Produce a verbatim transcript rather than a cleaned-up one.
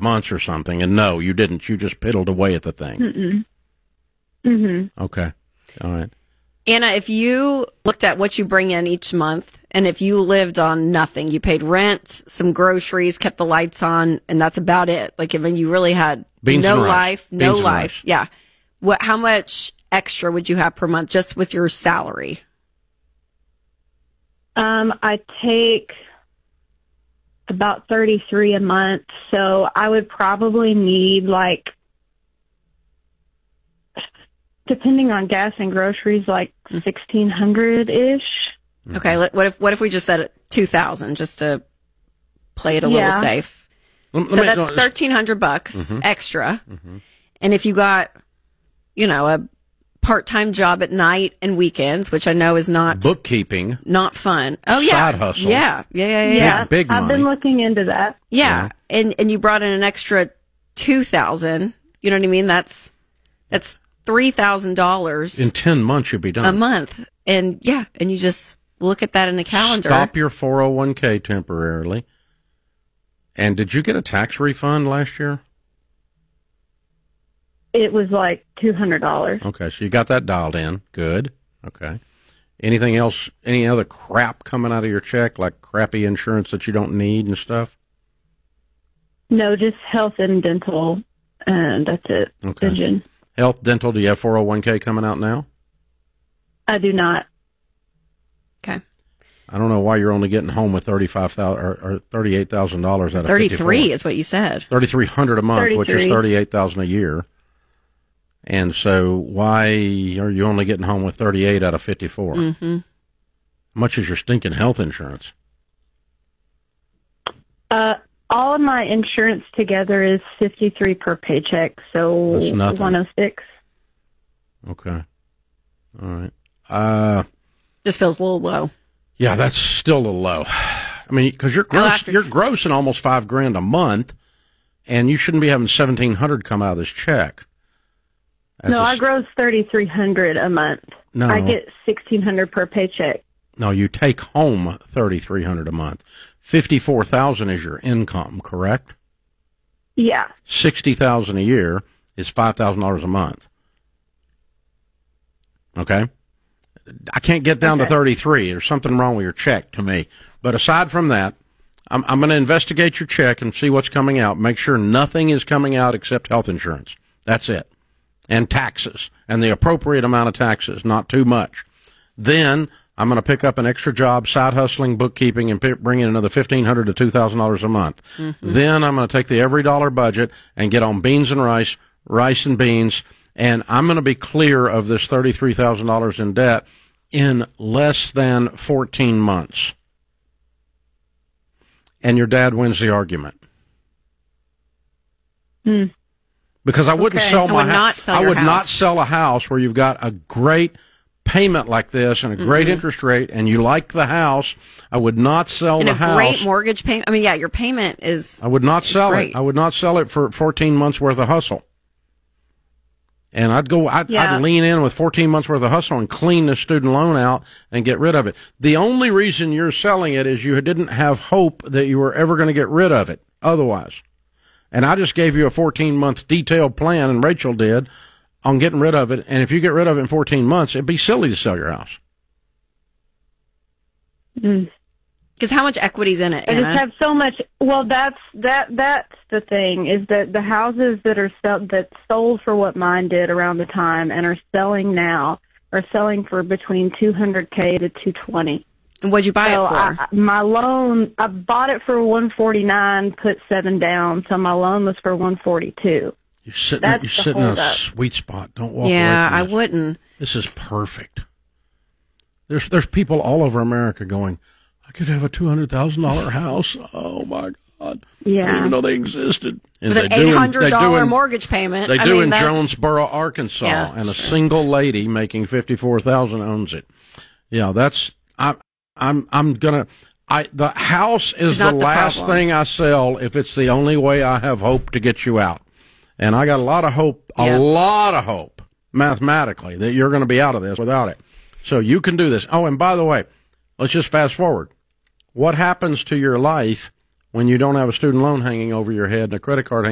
months or something, and no, you didn't. You just piddled away at the thing. Mm-mm. Mm-hmm. Okay. All right. Anna, if you looked at what you bring in each month, and if you lived on nothing, you paid rent, some groceries, kept the lights on, and that's about it. Like, I mean, you really had Beans no and rice. life, Beans no and life. rice. Yeah. What? How much extra would you have per month just with your salary? Um, I take about thirty-three a month, so I would probably need, like, depending on gas and groceries, like sixteen hundred ish. Mm-hmm. Okay. let- What if what if we just said two thousand just to play it a Yeah. little safe? Let- let So me- that's no, thirteen hundred bucks Mhm. extra. Mhm. And if you got, you know, a part-time job at night and weekends, which I know is not bookkeeping, not fun. Oh yeah, side hustle. Yeah, yeah, yeah, yeah. Yeah, big I've money. been looking into that. Yeah, and and you brought in an extra two thousand. You know what I mean? That's that's three thousand dollars In ten months, you'll be done. a month, and yeah, and you just look at that in the calendar. Stop your four oh one k temporarily. And did you get a tax refund last year? It was like two hundred dollars. Okay, so you got that dialed in. Good. Okay. Anything else, any other crap coming out of your check, like crappy insurance that you don't need and stuff? No, just health and dental, and that's it. Okay. Vision. Health, dental, do you have four oh one k coming out now? I do not. Okay, I don't know why you're only getting home with thirty-five thousand or, or thirty-eight thousand dollars out of thirty-three fifty-four. is what you said. thirty-three hundred a month, which is thirty-three. thirty-eight thousand a year. And so why are you only getting home with thirty-eight out of fifty-four? Mm-hmm. How much is your stinking health insurance? Uh, all of my insurance together is fifty-three per paycheck, so That's nothing. one oh six. Okay. All right. Uh, Just feels a little low. yeah, that's still a little low. I mean, because you're Well, gross, after you're t- grossing almost five grand a month, and you shouldn't be having seventeen hundred come out of this check. As No, a I s- gross thirty-three hundred a month. No. I get sixteen hundred per paycheck. No, you take home thirty-three hundred a month. Fifty-four thousand is your income, correct? Yeah. Sixty thousand a year is five thousand dollars a month. Okay, I can't get down Okay. to thirty-three. There's something wrong with your check to me. But aside from that, I'm, I'm going to investigate your check and see what's coming out. Make sure nothing is coming out except health insurance. That's it, and taxes, and the appropriate amount of taxes, not too much. Then I'm going to pick up an extra job, side hustling, bookkeeping, and pick, bring in another fifteen hundred dollars to two thousand dollars a month. Mm-hmm. Then I'm going to take the every dollar budget and get on beans and rice, rice and beans, and I'm going to be clear of this thirty-three thousand dollars in debt in less than fourteen months. And your dad wins the argument. Hmm. Because I wouldn't Okay. sell I my would house. not sell I your would not house. sell a house where you've got a great payment like this and a great Mm-hmm. interest rate, and you like the house. I would not sell And the a house. great mortgage payment. I mean, yeah, your payment is. I would not sell great. it. I would not sell it for fourteen months worth of hustle. And I'd go, I'd, Yeah. I'd lean in with fourteen months worth of hustle and clean the student loan out and get rid of it. The only reason you're selling it is you didn't have hope that you were ever going to get rid of it otherwise. And I just gave you a fourteen month detailed plan, and Rachel did, on getting rid of it. And if you get rid of it in fourteen months, it'd be silly to sell your house. Mm. Because how much equity's in it, I Anna? just have so much. Well, that's that. That's the thing is that the houses that are sell, that sold for what mine did around the time and are selling now are selling for between two hundred k to two twenty. And what'd you buy So it for? I, my loan, I bought it for one forty nine, put seven down, so my loan was for one forty two. You're sitting, That's you're the sitting in a holdup. sweet spot. Don't walk yeah, away I from this. wouldn't. This is perfect. There's there's people all over America going, I could have a two hundred thousand dollar house. Oh my God! I didn't Yeah. even know they existed. And With an they do in- eight hundred they do dollar in- mortgage payment. They I do mean, in that's- Jonesboro, Arkansas, Yeah, and a that's true. single lady making fifty four thousand owns it. Yeah, that's I. I'm I'm gonna. I the house is It's the not the last problem. thing I sell if it's the only way I have hope to get you out. And I got a lot of hope, a Yeah. lot of hope, mathematically, that you're going to be out of this without it. So you can do this. Oh, and by the way, let's just fast forward. What happens to your life when you don't have a student loan hanging over your head and a credit card hanging